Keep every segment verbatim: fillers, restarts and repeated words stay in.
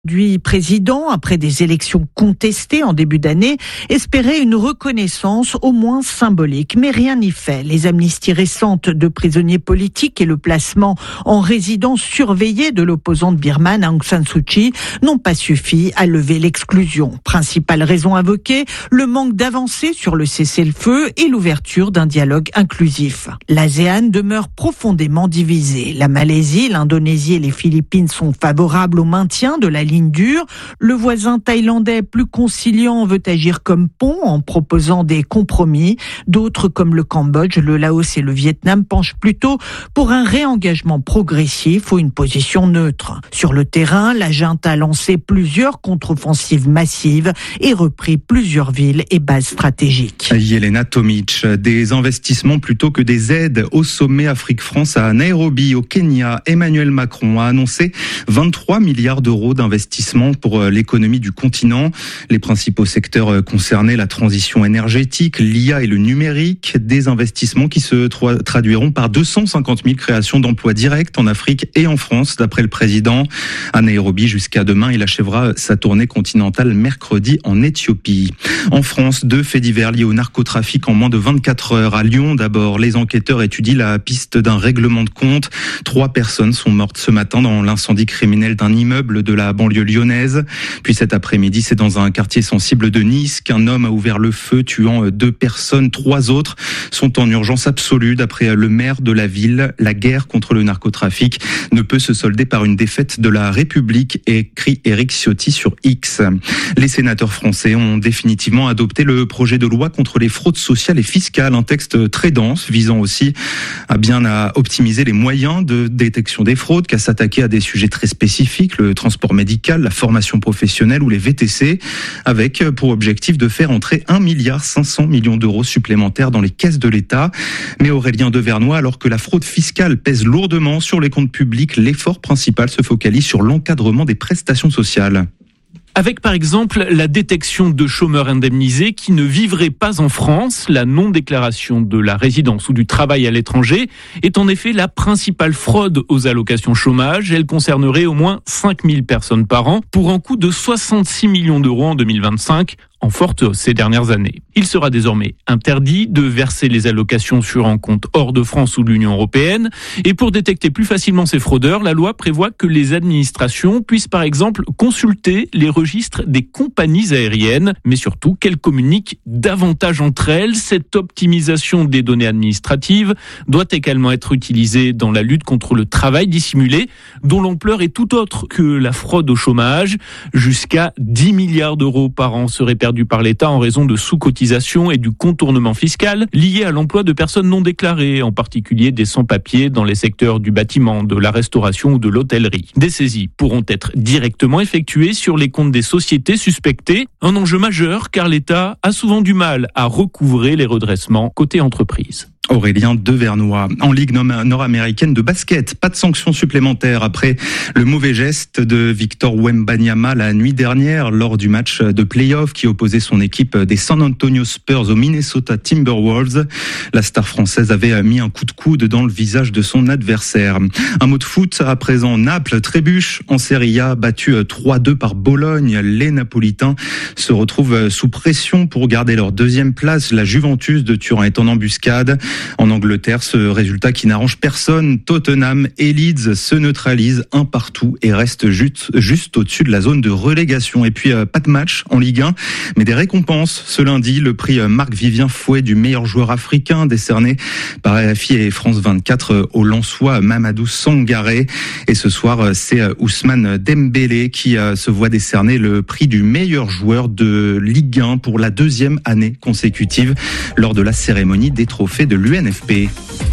Lui, président, après des élections contestées en début d'année, espérait une reconnaissance au moins symbolique. Mais rien n'y fait. Les amnisties récentes de prisonniers politiques et le placement en résidence surveillée de l'opposante birmane Aung San Suu Kyi n'ont pas suffi à lever l'exclusion. Principale raison invoquée, le manque d'avancées sur le cessez-le-feu et l'ouverture d'un dialogue inclusif. L'ASEAN demeure profondément divisée. La Malaisie, l'Indonésie et les Philippines sont favorables au maintien de la ligne dure. Le voisin thaïlandais, plus conciliant, veut agir comme pont en proposant des compromis. D'autres, comme le Cambodge, le Laos et le Vietnam, penchent plutôt pour un réengagement progressif ou une position neutre. Sur le terrain, la junte a lancé plusieurs contre-offensives massives et repris plusieurs villes et bases stratégiques. Yelena Tomic, des investissements plutôt que des aides au sommet Afrique-France à Nairobi, au Kenya. Emmanuel Macron a annoncé vingt-trois milliards d'euros d'investissements pour l'économie du continent. Les principaux secteurs concernés, la transition énergétique, l'I A et le numérique, des investissements qui se traduiront par deux cent cinquante mille créations d'emplois directs en Afrique et en France, d'après le président. À Nairobi jusqu'à demain, il achèvera sa tournée continentale mercredi en Éthiopie. En France, deux faits divers liés au narcotrafic en moins de vingt-quatre heures. À Lyon, d'abord, les enquêteurs étudient la piste d'un règlement de compte. Trois personnes sont mortes ce matin dans l'incendie criminel d'un immeuble de la banlieue lyonnaise. Puis cet après-midi, c'est dans un quartier sensible de Nice qu'un homme a ouvert le feu, tuant deux personnes. Trois autres sont en urgence absolue. D'après le maire de la ville, la guerre contre le narcotrafic ne peut se solder par une défaite de la République, écrit Éric Ciotti sur X. Les sénateurs français ont définitivement adopté le projet de loi contre les fraudes sociales et fiscales, un texte très dense visant aussi à bien à optimiser les moyens de détection des fraudes qu'à s'attaquer à des sujets très spécifiques, le transport médical, la formation professionnelle ou les V T C, avec pour objectif de faire entrer un milliard cinq cents millions d'euros supplémentaires dans les caisses de l'État. Mais Aurélien Devernois, alors que la fraude fiscale pèse lourdement sur les comptes publics, l'effort principal se focalise sur l'encadrement des prestations sociales. Avec par exemple la détection de chômeurs indemnisés qui ne vivraient pas en France. La non-déclaration de la résidence ou du travail à l'étranger est en effet la principale fraude aux allocations chômage. Elle concernerait au moins cinq mille personnes par an pour un coût de soixante-six millions d'euros en deux mille vingt-cinq. En forte hausse ces dernières années. Il sera désormais interdit de verser les allocations sur un compte hors de France ou de l'Union européenne. Et pour détecter plus facilement ces fraudeurs, la loi prévoit que les administrations puissent par exemple consulter les registres des compagnies aériennes, mais surtout qu'elles communiquent davantage entre elles. Cette optimisation des données administratives doit également être utilisée dans la lutte contre le travail dissimulé, dont l'ampleur est tout autre que la fraude au chômage. Jusqu'à dix milliards d'euros par an seraient perdus par l'État en raison de sous-cotisation et du contournement fiscal lié à l'emploi de personnes non déclarées, en particulier des sans-papiers dans les secteurs du bâtiment, de la restauration ou de l'hôtellerie. Des saisies pourront être directement effectuées sur les comptes des sociétés suspectées, un enjeu majeur car l'État a souvent du mal à recouvrer les redressements côté entreprise. Aurélien Devernois. En Ligue nord-américaine de basket, pas de sanctions supplémentaires après le mauvais geste de Victor Wembanyama la nuit dernière lors du match de play-off qui opposait son équipe des San Antonio Spurs aux Minnesota Timberwolves. La star française avait mis un coup de coude dans le visage de son adversaire. Un mot de foot à présent. Naples trébuche en Serie A, battu trois deux par Bologne. Les Napolitains se retrouvent sous pression pour garder leur deuxième place. La Juventus de Turin est en embuscade. En Angleterre, ce résultat qui n'arrange personne, Tottenham et Leeds se neutralisent un partout et restent juste, juste au-dessus de la zone de relégation. Et puis, euh, pas de match en Ligue un, mais des récompenses. Ce lundi, le prix Marc-Vivien Fouet du meilleur joueur africain, décerné par R F I et France vingt-quatre au Lensois Mamadou Sangaré. Et ce soir, c'est Ousmane Dembélé qui euh, se voit décerner le prix du meilleur joueur de Ligue un pour la deuxième année consécutive lors de la cérémonie des trophées de l'U N F P.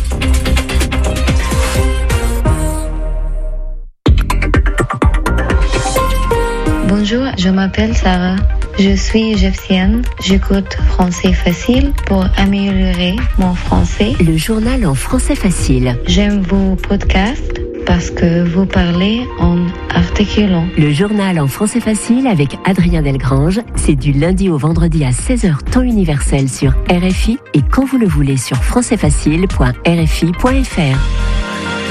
Bonjour, je m'appelle Sarah. Je suis égyptienne. J'écoute français facile pour améliorer mon français. Le journal en français facile. J'aime vos podcasts parce que vous parlez en articulant. Le journal en français facile avec Adrien Delgrange, c'est du lundi au vendredi à seize heures temps universel sur R F I et quand vous le voulez sur français facile point r f i point f r.